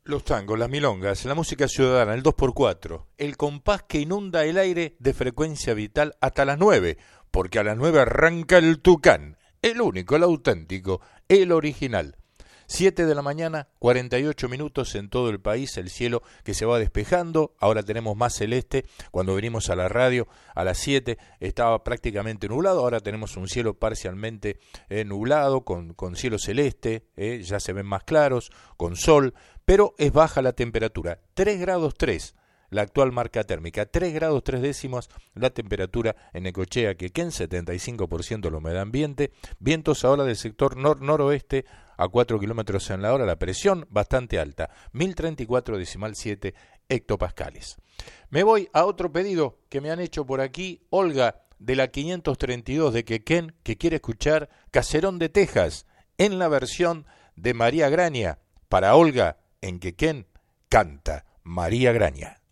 Los tangos, las milongas, la música ciudadana, el 2x4, el compás que inunda el aire de Frecuencia Vital hasta las 9, porque a las 9 arranca el Tucán, el único, el auténtico, el original. 7 de la mañana, 48 minutos en todo el país, el cielo que se va despejando, ahora tenemos más celeste, cuando venimos a la radio a las 7 estaba prácticamente nublado, ahora tenemos un cielo parcialmente nublado, con cielo celeste, ya se ven más claros, con sol, pero es baja la temperatura, 3 grados 3. La actual marca térmica, 3 grados 3 décimos, la temperatura en Necochea, Quequén, 75% la humedad ambiente, vientos ahora del sector noroeste a 4 kilómetros en la hora, la presión bastante alta, 1034,7 hectopascales. Me voy a otro pedido que me han hecho por aquí, Olga de la 532 de Quequén, que quiere escuchar Caserón de Texas en la versión de María Graña. Para Olga, en Quequén, canta María Graña.